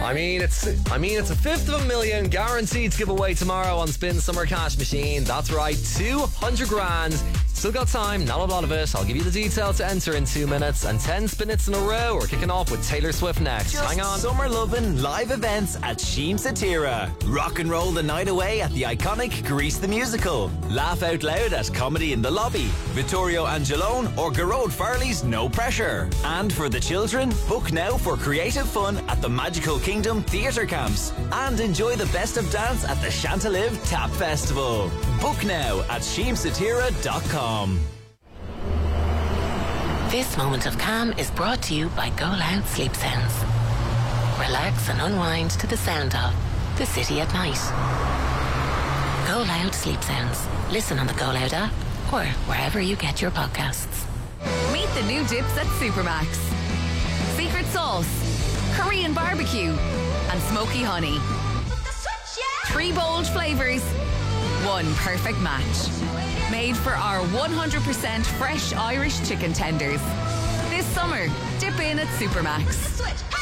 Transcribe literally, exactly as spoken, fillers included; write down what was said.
I mean, it's I mean, it's a fifth of a million guaranteed to give away tomorrow on Spin Summer Cash Machine. That's right, two hundred grand. Still got time, not a lot of it. I'll give you the details to enter in two minutes and ten spinets in a row. We're kicking off with Taylor Swift next. Just Hang on. Summer loving live events at Sheem Satira. Rock and roll the night away at the iconic Grease the Musical. Laugh out loud at Comedy in the Lobby, Vittorio Angelone or Garode Farley's No Pressure. And for the children, book now for creative fun at the Magical Kingdom Theatre Camps. And enjoy the best of dance at the Chantelive Tap Festival. Book now at sheem satira dot com. This moment of calm is brought to you by Go Loud Sleep Sounds. Relax and unwind to the sound of the city at night. Go Loud Sleep Sounds. Listen on the Go Loud app or wherever you get your podcasts. Meet the new dips at Supermax. Secret sauce, Korean barbecue, and smoky honey. Three bold flavours, one perfect match. Made for our one hundred percent fresh Irish chicken tenders. This summer, dip in at Supermax.